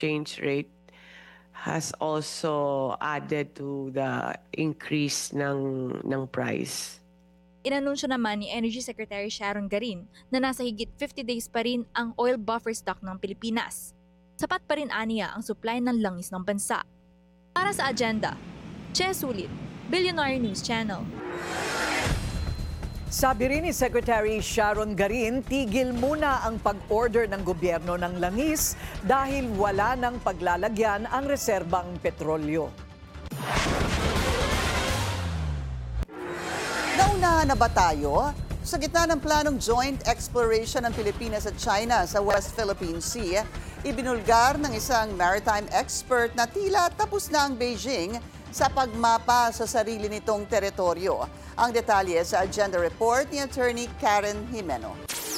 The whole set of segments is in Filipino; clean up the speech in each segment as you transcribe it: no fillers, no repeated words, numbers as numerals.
exchange rate has also added to the increase ng price. Inanunsyo naman ni Energy Secretary Sharon Garin na nasa higit 50 days pa rin ang oil buffer stock ng Pilipinas. Sapat pa rin aniya ang supply ng langis ng bansa. Para sa agenda, Che Sulit, Billionaire News Channel. Sabi rin ni Secretary Sharon Garin, tigil muna ang pag-order ng gobyerno ng langis dahil wala nang paglalagyan ang reserbang petrolyo. Naunahan na ba tayo? Sa gitna ng planong joint exploration ng Pilipinas at China sa West Philippine Sea, ibinulgar ng isang maritime expert na tila tapos na ang Beijing sa pagmapa sa sarili nitong teritoryo. Ang detalye sa agenda report ni Attorney Karen Jimeno.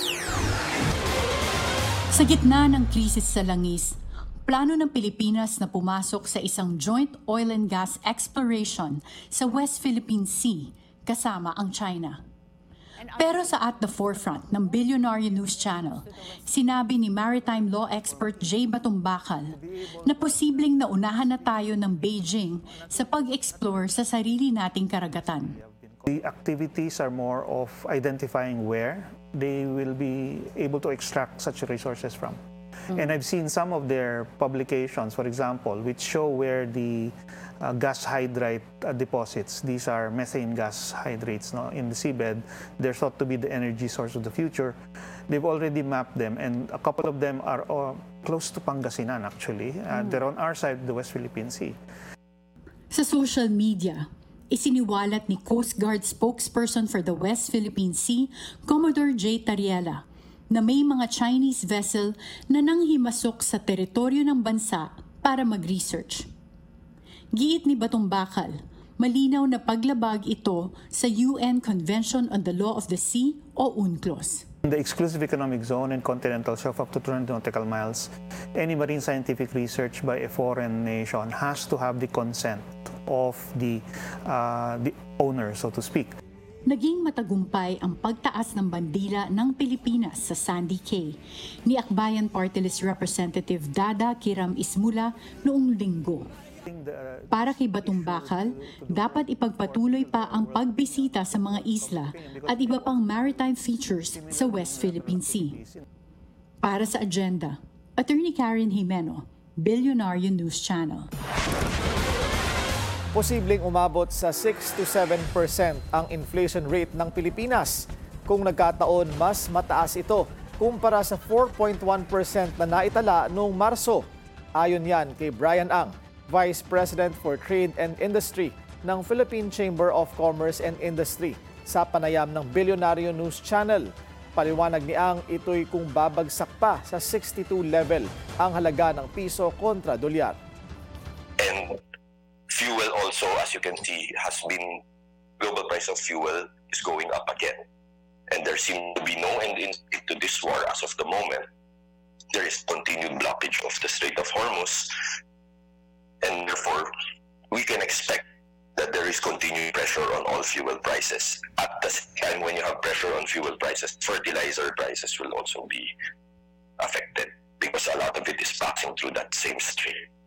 Sa gitna ng krisis sa langis, plano ng Pilipinas na pumasok sa isang joint oil and gas exploration sa West Philippine Sea kasama ang China. Pero sa At the Forefront ng Billionaire News Channel, sinabi ni maritime law expert Jay Batumbakal na posibleng naunahan na tayo ng Beijing sa pag-explore sa sarili nating karagatan. The activities are more of identifying where they will be able to extract such resources from. And I've seen some of their publications, for example, which show where the gas hydrate deposits, these are methane gas hydrates in the seabed. They're thought to be the energy source of the future. They've already mapped them, and a couple of them are close to Pangasinan, actually. They're on our side, the West Philippine Sea. Sa social media, isiniwalat ni Coast Guard spokesperson for the West Philippine Sea, Commodore J. Tariela, na may mga Chinese vessel na nanghimasok sa teritoryo ng bansa para mag-research. Giit ni Batumbakal, malinaw na paglabag ito sa UN Convention on the Law of the Sea o UNCLOS. In the exclusive economic zone and continental shelf up to 200 nautical miles, any marine scientific research by a foreign nation has to have the consent of the owner, so to speak. Naging matagumpay ang pagtaas ng bandila ng Pilipinas sa Sandy Cay ni Akbayan Party List Representative Dada Kiram Ismula noong linggo. Para kay Batumbakal, dapat ipagpatuloy pa ang pagbisita sa mga isla at iba pang maritime features sa West Philippine Sea. Para sa agenda, Attorney Karen Jimeno, Billionaire News Channel. Posibleng umabot sa 6 to 7% ang inflation rate ng Pilipinas. Kung nagkataon, mas mataas ito kumpara sa 4.1% na naitala noong Marso. Ayon yan kay Brian Ang, Vice President for Trade and Industry ng Philippine Chamber of Commerce and Industry sa panayam ng Billionaire News Channel. Paliwanag ni Ang, ito'y kung babagsak pa sa 62 level ang halaga ng piso kontra dolyar. And fuel also, as you can see, global price of fuel is going up again. And there seems to be no end to this war as of the moment. There is continued blockage of the Strait of Hormuz. And therefore, we can expect that there is continued pressure on all fuel prices. At the same time, when you have pressure on fuel prices, fertilizer prices will also be affected because a lot of it is passing through that same strait.